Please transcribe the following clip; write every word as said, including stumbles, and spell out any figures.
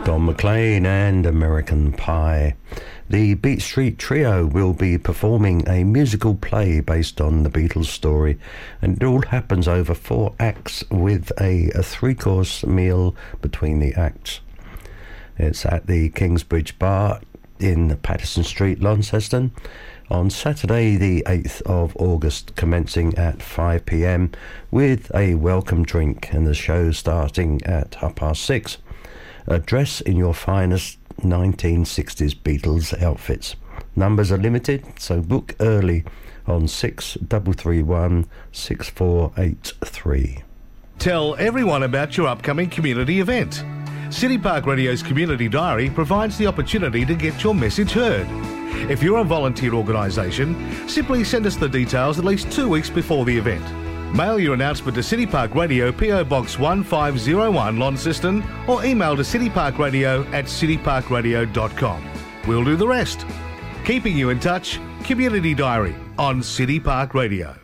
Don McLean and American Pie. The Beat Street Trio will be performing a musical play based on the Beatles story, and it all happens over four acts with a, a three-course meal between the acts. It's at the Kingsbridge Bar in Patterson Street, Launceston, on Saturday the eighth of August, commencing at five p m with a welcome drink, and the show starting at half past six. Uh, dress in your finest nineteen sixties Beatles outfits. Numbers are limited, so book early on six three three one, six four eight three. Tell everyone about your upcoming community event. City Park Radio's Community Diary provides the opportunity to get your message heard. If you're a volunteer organisation, simply send us the details at least two weeks before the event. Mail your announcement to City Park Radio, P O Box one five zero one, Launceston, or email to cityparkradio at cityparkradio dot com. We'll do the rest. Keeping you in touch, Community Diary on City Park Radio.